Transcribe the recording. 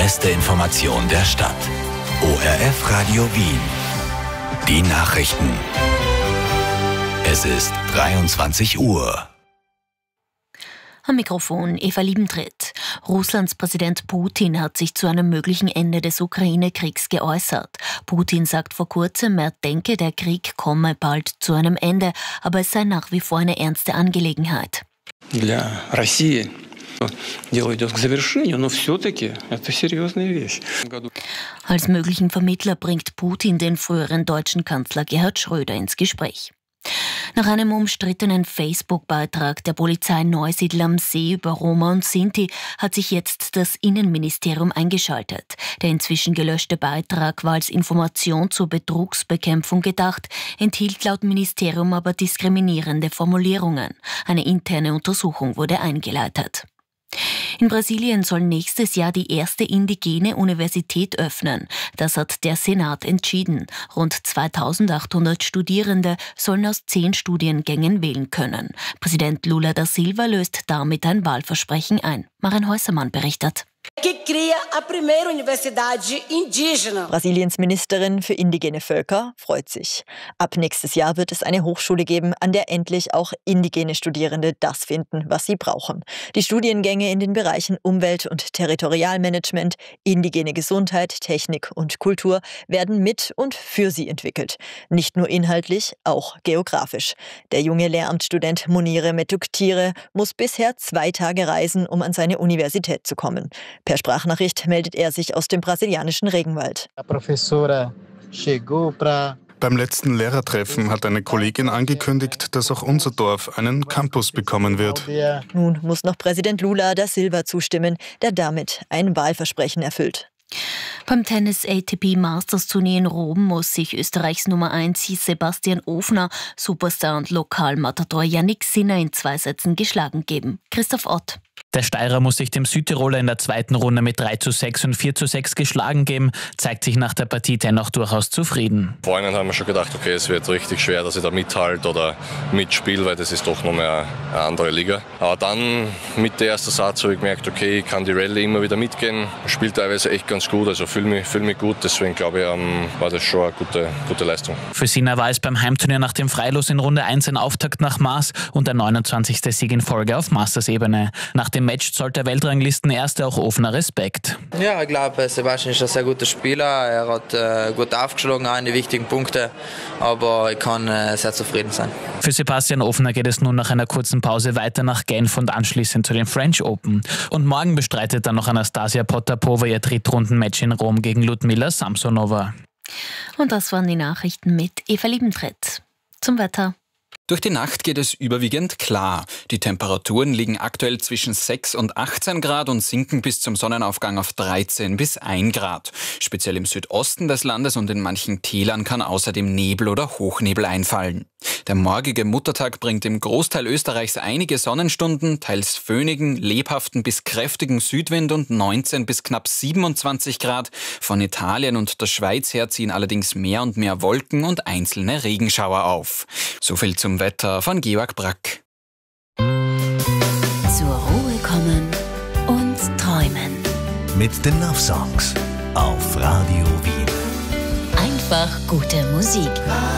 beste Information der Stadt. ORF Radio Wien. Die Nachrichten. Es ist 23 Uhr. Am Mikrofon Eva Liebentritt. Russlands Präsident Putin hat sich zu einem möglichen Ende des Ukraine-Kriegs geäußert. Putin sagt vor kurzem, er denke, der Krieg komme bald zu einem Ende, aber es sei nach wie vor eine ernste Angelegenheit. Для России дело идет к завершению, но все-таки это серьезная вещь. Als möglichen Vermittler bringt Putin den früheren deutschen Kanzler Gerhard Schröder ins Gespräch. Nach einem umstrittenen Facebook-Beitrag der Polizei Neusiedl am See über Roma und Sinti hat sich jetzt das Innenministerium eingeschaltet. Der inzwischen gelöschte Beitrag war als Information zur Betrugsbekämpfung gedacht, enthielt laut Ministerium aber diskriminierende Formulierungen. Eine interne Untersuchung wurde eingeleitet. In Brasilien soll nächstes Jahr die erste indigene Universität öffnen. Das hat der Senat entschieden. Rund 2800 Studierende sollen aus 10 Studiengängen wählen können. Präsident Lula da Silva löst damit ein Wahlversprechen ein. Maren Häusermann berichtet. Brasiliens Ministerin für indigene Völker freut sich. Ab nächstes Jahr wird es eine Hochschule geben, an der endlich auch indigene Studierende das finden, was sie brauchen. Die Studiengänge in den Bereichen Umwelt- und Territorialmanagement, indigene Gesundheit, Technik und Kultur werden mit und für sie entwickelt. Nicht nur inhaltlich, auch geografisch. Der junge Lehramtsstudent Munire Metuktire muss bisher 2 Tage reisen, um an seine Universität zu kommen. Per Sprachnachricht meldet er sich aus dem brasilianischen Regenwald. Beim letzten Lehrertreffen hat eine Kollegin angekündigt, dass auch unser Dorf einen Campus bekommen wird. Nun muss noch Präsident Lula da Silva zustimmen, der damit ein Wahlversprechen erfüllt. Beim Tennis-ATP Masters Turnier in Rom muss sich Österreichs Nummer 1 Sebastian Ofner, Superstar und Lokalmatador Jannik Sinner in 2 Sätzen geschlagen geben. Christoph Ott. Der Steirer muss sich dem Südtiroler in der zweiten Runde mit 3:6 und 4:6 geschlagen geben, zeigt sich nach der Partie dennoch durchaus zufrieden. Vorhin haben wir schon gedacht, okay, es wird richtig schwer, dass ich da mithalte oder mitspiele, weil das ist doch noch mehr eine andere Liga. Aber dann mit der ersten Satz habe ich gemerkt, okay, ich kann die Rallye immer wieder mitgehen, spielt teilweise echt ganz gut, also fühle mich gut, deswegen glaube ich, war das schon eine gute Leistung. Für Sinner war es beim Heimturnier nach dem Freilos in Runde 1 ein Auftakt nach Maß und der 29. Sieg in Folge auf Masters-Ebene. Nach dem Match zollt der Weltranglistenerste auch Ofner Respekt. Ja, ich glaube, Sebastian ist ein sehr guter Spieler. Er hat gut aufgeschlagen, auch in die wichtigen Punkte. Aber ich kann sehr zufrieden sein. Für Sebastian Ofner geht es nun nach einer kurzen Pause weiter nach Genf und anschließend zu den French Open. Und morgen bestreitet dann noch Anastasia Potapova ihr Drittrundenmatch in Rom gegen Ludmila Samsonova. Und das waren die Nachrichten mit Eva Liebentritt. Zum Wetter. Durch die Nacht geht es überwiegend klar. Die Temperaturen liegen aktuell zwischen 6 und 18 Grad und sinken bis zum Sonnenaufgang auf 13 bis 1 Grad. Speziell im Südosten des Landes und in manchen Tälern kann außerdem Nebel oder Hochnebel einfallen. Der morgige Muttertag bringt im Großteil Österreichs einige Sonnenstunden, teils föhnigen, lebhaften bis kräftigen Südwind und 19 bis knapp 27 Grad. Von Italien und der Schweiz her ziehen allerdings mehr und mehr Wolken und einzelne Regenschauer auf. So viel zum Wetter von Georg Brack. Zur Ruhe kommen und träumen. Mit den Love Songs auf Radio Wien. Einfach gute Musik.